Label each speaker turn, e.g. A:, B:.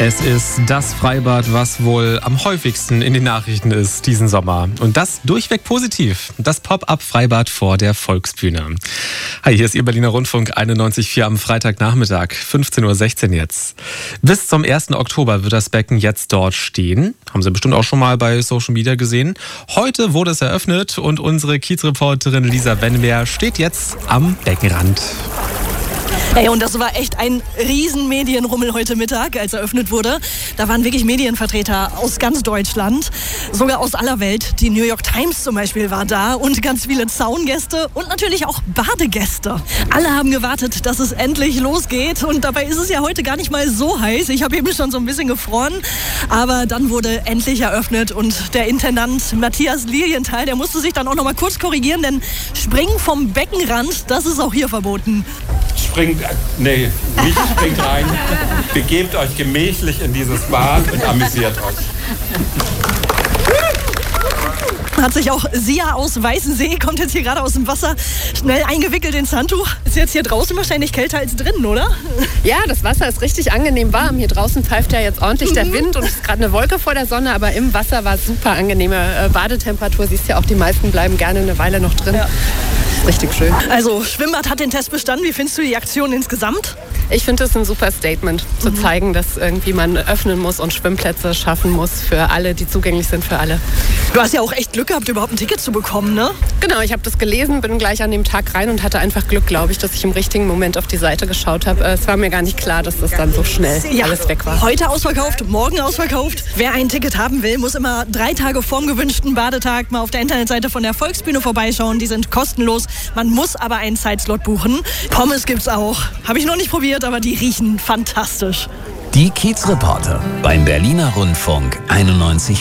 A: Es ist das Freibad, was wohl am häufigsten in den Nachrichten ist diesen Sommer. Und das durchweg positiv. Das Pop-up-Freibad vor der Volksbühne. Hi, hier ist Ihr Berliner Rundfunk 91,4 am Freitagnachmittag, 15:16 Uhr jetzt. Bis zum 1. Oktober wird das Becken jetzt dort stehen. Haben Sie bestimmt auch schon mal bei Social Media gesehen. Heute wurde es eröffnet und unsere Kiezreporterin Lisa Wennemer steht jetzt am Beckenrand.
B: Ey, und das war echt ein riesen Medienrummel heute Mittag, als eröffnet wurde. Da waren wirklich Medienvertreter aus ganz Deutschland, sogar aus aller Welt. Die New York Times zum Beispiel war da und ganz viele Zaungäste und natürlich auch Badegäste. Alle haben gewartet, dass es endlich losgeht und dabei ist es ja heute gar nicht mal so heiß. Ich habe eben schon so ein bisschen gefroren, aber dann wurde endlich eröffnet und der Intendant Matthias Lilienthal, der musste sich dann auch noch mal kurz korrigieren, denn Springen vom Beckenrand, das ist auch hier verboten.
C: Springt rein, begebt euch gemächlich in dieses Bad und amüsiert euch.
B: Hat sich auch Sia aus Weißensee, kommt jetzt hier gerade aus dem Wasser, schnell eingewickelt ins Handtuch. Ist jetzt hier draußen wahrscheinlich kälter als drinnen, oder?
D: Ja, das Wasser ist richtig angenehm warm. Hier draußen pfeift ja jetzt ordentlich der Wind und es ist gerade eine Wolke vor der Sonne, aber im Wasser war es super angenehme Badetemperatur. Siehst ja auch, die meisten bleiben gerne eine Weile noch drin. Ja. Richtig schön.
B: Also Schwimmbad hat den Test bestanden. Wie findest du die Aktion insgesamt?
D: Ich finde das ein super Statement, zu zeigen, dass irgendwie man öffnen muss und Schwimmplätze schaffen muss für alle, die zugänglich sind für alle.
B: Du hast ja auch echt Glück gehabt, überhaupt ein Ticket zu bekommen, ne?
D: Genau, ich habe das gelesen, bin gleich an dem Tag rein und hatte einfach Glück, glaube ich, dass ich im richtigen Moment auf die Seite geschaut habe. Es war mir gar nicht klar, dass das dann so schnell alles weg war.
B: Heute ausverkauft, morgen ausverkauft. Wer ein Ticket haben will, muss immer 3 Tage vorm gewünschten Badetag mal auf der Internetseite von der Volksbühne vorbeischauen. Die sind kostenlos. Man muss aber einen Zeitslot buchen. Pommes gibt's auch. Habe ich noch nicht probiert, aber die riechen fantastisch.
E: Die Kiezreporter beim Berliner Rundfunk 91,4.